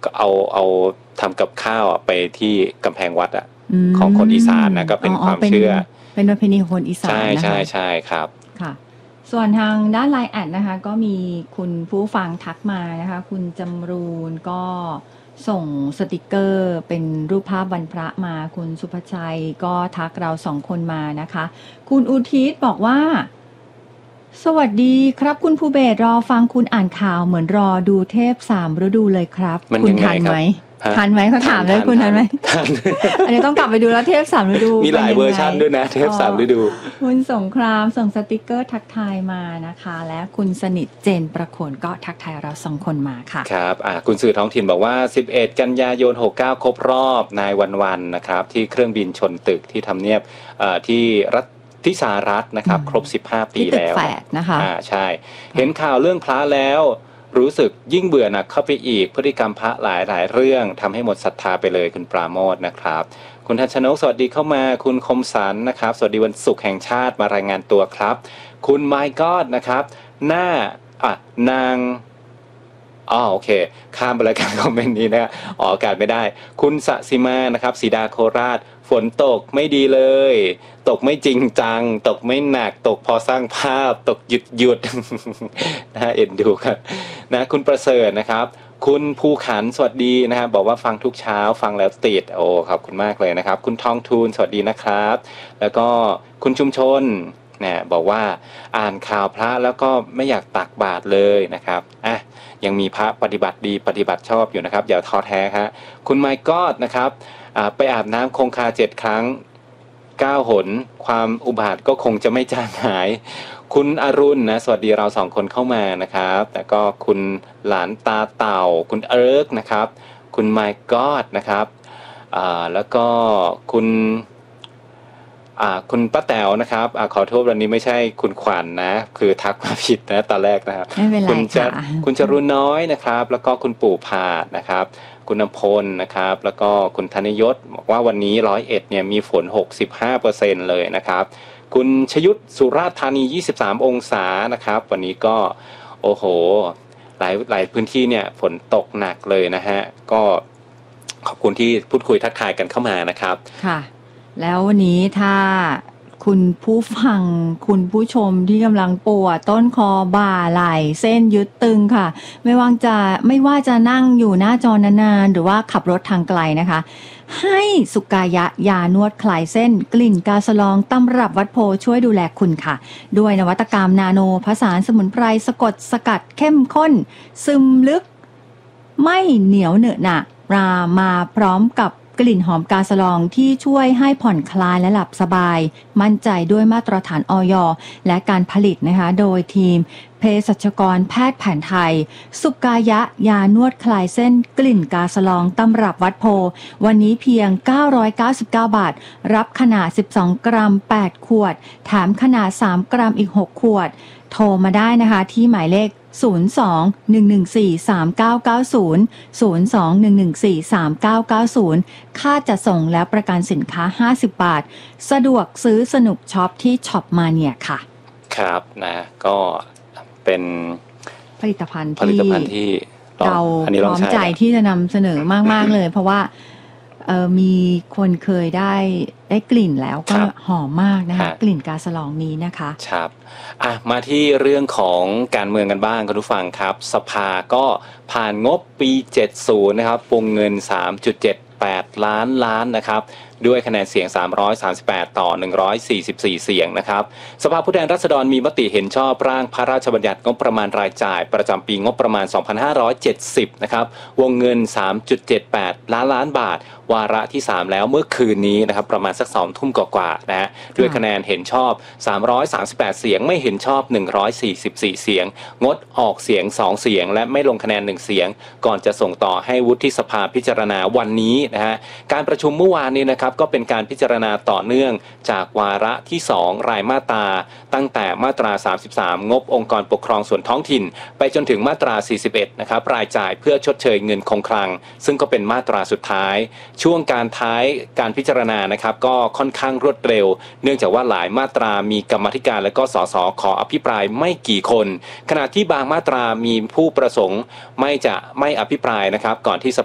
เอาทำกับข้าวไปที่กำแพงวัดอ่ะของคนอีสานนะก็เป็นความเชื่อเป็นประเพณีของคนอีสานนะคะใช่ครับค่ะส่วนทางด้านไลน์แอดนะคะก็มีคุณผู้ฟังทักมานะคะคุณจำรูนก็ส่งสติกเกอร์เป็นรูปภาพวันพระมาคุณสุภชัยก็ทักเรา2 คนมานะคะคุณอุทิศบอกว่าสวัสดีครับคุณภูเบศรอฟังคุณอ่านข่าวเหมือนรอดูเทพ3 ฤดูเลยครับคุณทันไหมเขาถามเลยคุณทันไหมอันนี้ต้องกลับไปดูแล้วเทพ3 ฤดูมีหลายเวอร์ชันด้วยนะเทพ3 ฤดูคุณสงครามส่งสติกเกอร์ทักทายมานะคะและคุณสนิทเจนประโคนก็ทักทายเรา2 คนมาค่ะครับคุณสื่อท้องถิ่นบอกว่า11 กันยายน 69ครบรอบนายวันนะครับที่เครื่องบินชนตึกที่ทำเนียบที่สหรัฐนะครับครบ15 ปีแล้วนะคะใช่เห็นข่าวเรื่องพระแล้วรู้สึกยิ่งเบื่อหนักเข้าไปอีกพฤติกรรมพระหลายเรื่องทำให้หมดศรัทธาไปเลยคุณปราโมทนะครับคุณทัชนกสวัสดีเข้ามาคุณคมสันนะครับสวัสดีวันศุกร์แห่งชาติมารายงานตัวครับคุณไมค์ก็อดนะครับนางโอเคข้ามไปเลยการคอมเมนต์นี้นะออกอากาศไม่ได้คุณสสิมานะครับสีดาโคราชฝนตกไม่ดีเลยตกไม่จริงจังตกไม่หนักตกพอสร้างภาพตกหยุดนะเอ็นดูครับนะคุณประเสริฐนะครับคุณภูขันสวัสดีนะครับบอกว่าฟังทุกเช้าฟังแล้วติดขอบคุณมากเลยนะครับคุณทองทูลสวัสดีนะครับแล้วก็คุณชุมชนเนี่ยบอกว่าอ่านข่าวพระแล้วก็ไม่อยากตักบาตรเลยนะครับยังมีพระปฏิบัติดีปฏิบัติชอบอยู่นะครับอย่าท้อแท้ครับคุณไมค์ก็อดนะครับไปอาบน้ำคงคา7 ครั้ง9 หนความอุบาทก็คงจะไม่จางหายคุณอรุณนะสวัสดีเรา2 คนเข้ามานะครับแล้วก็คุณหลานตาเต่าคุณเอิร์กนะครับคุณไมค์ก็อดนะครับแล้วก็คุณป้าแต๋วนะครับขอโทษวันนี้ไม่ใช่คุณขวัญ นะคือทักมาผิดนะตอนแรกนะครับคุณจรุณน้อยนะครับแล้วก็คุณปู่ผาดนะครับคุณณพลนะครับแล้วก็คุณธนยศบอกว่าวันนี้101เนี่ยมีฝน 65% เลยนะครับคุณชยุทธสุราษฎร์ธานี23 องศานะครับวันนี้ก็โอ้โหหลายพื้นที่เนี่ยฝนตกหนักเลยนะฮะก็ขอบคุณที่พูดคุยทักทายกันเข้ามานะครับค่ะแล้ววันนี้ถ้าคุณผู้ฟังคุณผู้ชมที่กำลังปวดต้นคอบ่าไหล่เส้นยึดตึงค่ะไม่ว่าจะนั่งอยู่หน้าจอนานๆหรือว่าขับรถทางไกลนะคะให้สุกายะยานวดคลายเส้นกลิ่นกาสลองตำรับวัดโพช่วยดูแลคุณค่ะด้วยนวัตกรรมนาโนผสานสมุนไพรสกดสกัดเข้มข้นซึมลึกไม่เหนียวเหนอะหนะมาพร้อมกับกลิ่นหอมกาสลองที่ช่วยให้ผ่อนคลายและหลับสบายมั่นใจด้วยมาตรฐานอย.และการผลิตนะคะโดยทีมเภสัชกรแพทย์แผนไทยสุกายะยานวดคลายเส้นกลิ่นกาสลองตำรับวัดโพวันนี้เพียง999 บาทรับขนาด12 กรัม8 ขวดแถมขนาด3 กรัมอีก6 ขวดโทรมาได้นะคะที่หมายเลข02-114-3990 02-114-3990 ค่าจะส่งและประกันสินค้า50 บาทสะดวกซื้อสนุกช็อปที่ช็อปมาเนี่ยค่ะครับนะก็เป็นผลิตภัณฑ์ที่เราพร้อมใจที่จะนำเสนอมากๆเลยเพราะว่ามีคนเคยได้กลิ่นแล้วก็หอมมากนะคะกลิ่นกาสลองนี้นะคะครับมาที่เรื่องของการเมืองกันบ้างคุณผู้ฟังครับสภาก็ผ่านงบปี70นะครับวงเงิน 3.78 ล้านนะครับด้วยคะแนนเสียง338ต่อ144เสียงนะครับสภาผู้แทนราษฎรมีมติเห็นชอบร่างพระราชบัญญัติงบประมาณรายจ่ายประจำปีงบประมาณ2570นะครับวงเงิน 3.78 ล้านบาทวาระที่3แล้วเมื่อคืนนี้นะครับประมาณสัก 20:00 นกว่าๆนะฮะด้วยคะแนนเห็นชอบ338เสียงไม่เห็นชอบ144เสียงงดออกเสียง2เสียงและไม่ลงคะแนน1เสียงก่อนจะส่งต่อให้วุฒิสภาพิจารณาวันนี้นะฮะการประชุมเมื่อวานนี้นะครับก็เป็นการพิจารณาต่อเนื่องจากวาระที่2รายมาตราตั้งแต่มาตรา33งบองค์กรปกครองส่วนท้องถิ่นไปจนถึงมาตรา41นะครับรายจ่ายเพื่อชดเชยเงินคงคลังซึ่งก็เป็นมาตราสุดท้ายช่วงการท้ายการพิจารณานะครับก็ค่อนข้างรวดเร็วเนื่องจากว่าหลายมาตรามีกรรมาธิการและก็สสขออภิปรายไม่กี่คนขณะที่บางมาตรามีผู้ประสงค์ไม่อภิปรายนะครับก่อนที่